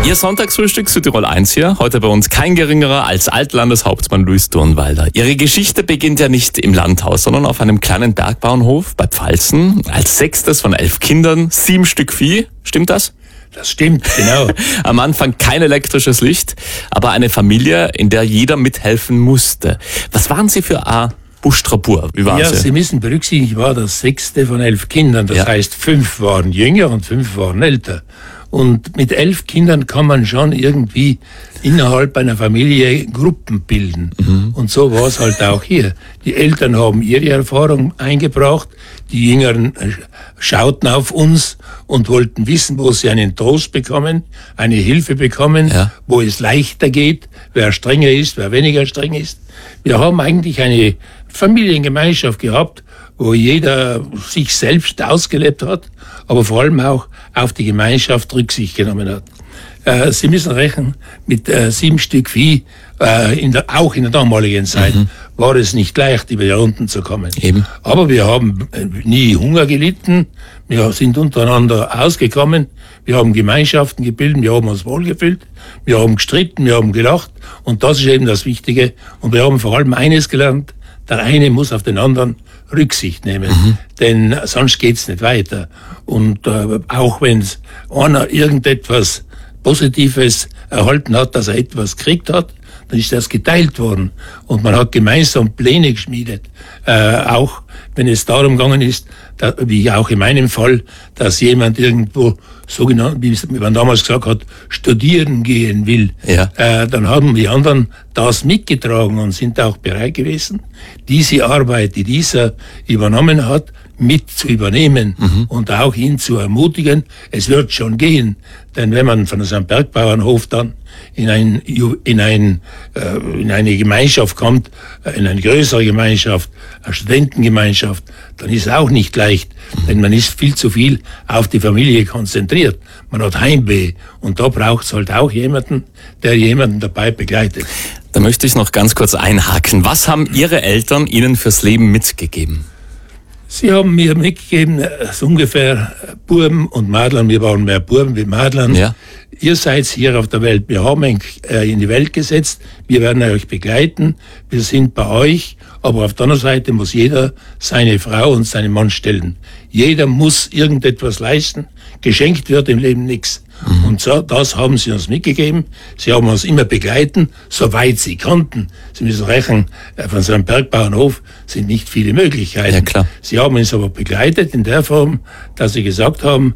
Ihr Sonntagsfrühstück Südtirol 1 hier. Heute bei uns kein geringerer als Altlandeshauptmann Luis Durnwalder. Ihre Geschichte beginnt ja nicht im Landhaus, sondern auf einem kleinen Bergbauernhof bei Pfalzen. Als 6. von 11 Kindern, 7 Stück Vieh. Stimmt das? Das stimmt, genau. Am Anfang kein elektrisches Licht, aber eine Familie, in der jeder mithelfen musste. Was waren Sie für ein Buschtrabur? Wie waren Sie? Sie müssen berücksichtigen, ich war der 6. von 11 Kindern. Das heißt, 5 waren jünger und 5 waren älter. Und mit 11 Kindern kann man schon irgendwie innerhalb einer Familie Gruppen bilden. Und so war es halt auch hier. Die Eltern haben ihre Erfahrung eingebracht, die Jüngeren schauten auf uns und wollten wissen, wo sie einen Trost bekommen, eine Hilfe bekommen, wo es leichter geht, wer strenger ist, wer weniger streng ist. Wir haben eigentlich eine Familiengemeinschaft gehabt, wo jeder sich selbst ausgelebt hat, aber vor allem auch auf die Gemeinschaft Rücksicht genommen hat. Sie müssen rechnen, mit 7 Stück Vieh, auch in der damaligen Zeit, war es nicht leicht, über die Runden zu kommen. Eben. Aber wir haben nie Hunger gelitten, wir sind untereinander ausgekommen, wir haben Gemeinschaften gebildet, wir haben uns wohlgefühlt, wir haben gestritten, wir haben gelacht und das ist eben das Wichtige. Und wir haben vor allem eines gelernt, der eine muss auf den anderen Rücksicht nehmen, denn sonst geht's nicht weiter. Und auch wenn einer irgendetwas Positives erhalten hat, dass er etwas gekriegt hat, dann ist das geteilt worden. Und man hat gemeinsam Pläne geschmiedet. Auch wenn es darum gegangen ist, wie auch in meinem Fall, dass jemand irgendwo sogenannt, wie man damals gesagt hat, studieren gehen will. Dann haben die anderen das mitgetragen und sind auch bereit gewesen, diese Arbeit, die dieser übernommen hat, mit zu übernehmen und auch ihn zu ermutigen, es wird schon gehen. Denn wenn man von so einem Bergbauernhof dann in eine Gemeinschaft kommt, in eine größere Gemeinschaft, eine Studentengemeinschaft, dann ist es auch nicht leicht, denn man ist viel zu viel auf die Familie konzentriert. Man hat Heimweh und da braucht es halt auch jemanden, der jemanden dabei begleitet. Da möchte ich noch ganz kurz einhaken. Was haben Ihre Eltern Ihnen fürs Leben mitgegeben? Sie haben mir mitgegeben, so ungefähr Buben und Madlern, wir waren mehr Buben wie Madlern. Ihr seid hier auf der Welt, wir haben euch in die Welt gesetzt, wir werden euch begleiten, wir sind bei euch, aber auf der anderen Seite muss jeder seine Frau und seinen Mann stellen. Jeder muss irgendetwas leisten, geschenkt wird im Leben nichts. Und so, das haben sie uns mitgegeben. Sie haben uns immer begleiten, soweit sie konnten. Sie müssen rechnen, von so einem Bergbauernhof sind nicht viele Möglichkeiten. Ja, klar. Sie haben uns aber begleitet in der Form, dass sie gesagt haben,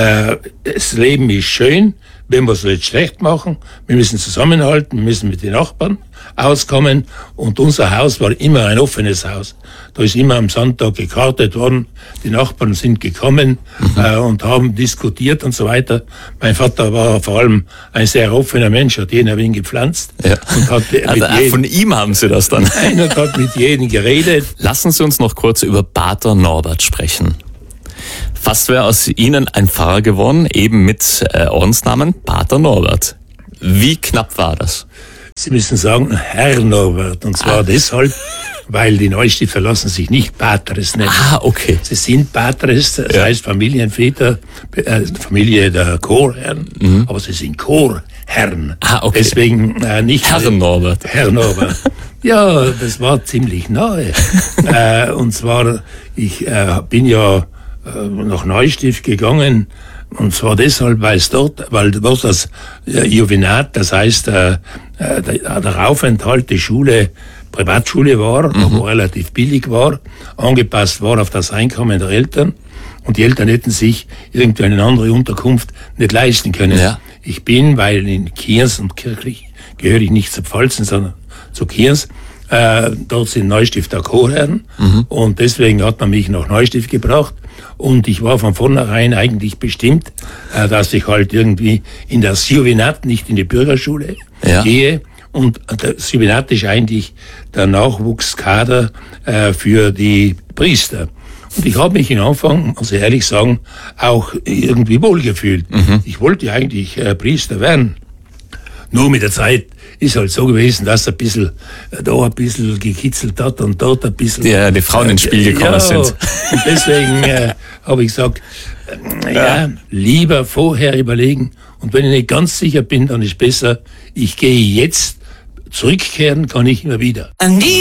das Leben ist schön, wenn wir es nicht schlecht machen, wir müssen zusammenhalten, wir müssen mit den Nachbarn auskommen und unser Haus war immer ein offenes Haus. Da ist immer am Sonntag gekartet worden, die Nachbarn sind gekommen und haben diskutiert und so weiter. Mein Vater war vor allem ein sehr offener Mensch, hat jeden ein wenig gepflanzt. Und hat also von ihm haben Sie das dann? Nein, und hat mit jedem geredet. Lassen Sie uns noch kurz über Pater Norbert sprechen. Fast wäre aus Ihnen ein Pfarrer geworden, eben mit Ordensnamen Pater Norbert. Wie knapp war das? Sie müssen sagen, Herr Norbert. Und zwar deshalb, weil die Neustifter lassen sich nicht Patres nennen. Okay. Sie sind Patres, das heißt Familienväter, Familie der Chorherren, aber sie sind Chorherren. Okay. Deswegen nicht Herr Norbert. Herr Norbert. Ja, das war ziemlich nahe. Und zwar, ich bin ja nach Neustift gegangen, und zwar deshalb, weil dort das Juvenat, das heißt der Aufenthalt, die Schule, Privatschule war, aber relativ billig war, angepasst war auf das Einkommen der Eltern und die Eltern hätten sich irgendwie eine andere Unterkunft nicht leisten können. Ich bin, weil in Kiers und kirchlich gehöre ich nicht zu Pfalzen, sondern zu Kiers, dort sind Neustifter Chorherren und deswegen hat man mich nach Neustift gebracht und ich war von vornherein eigentlich bestimmt, dass ich halt irgendwie in das Juvenat, nicht in die Bürgerschule gehe und das Juvenat ist eigentlich der Nachwuchskader für die Priester. Und ich habe mich am Anfang, muss ich ehrlich sagen, auch irgendwie wohlgefühlt. Ich wollte eigentlich Priester werden. Nur mit der Zeit ist halt so gewesen, dass ein bisschen gekitzelt hat und dort ein bisschen. Ja, die Frauen ins Spiel gekommen sind. Und deswegen habe ich gesagt, lieber vorher überlegen. Und wenn ich nicht ganz sicher bin, dann ist besser, ich gehe jetzt. Zurückkehren kann ich immer wieder.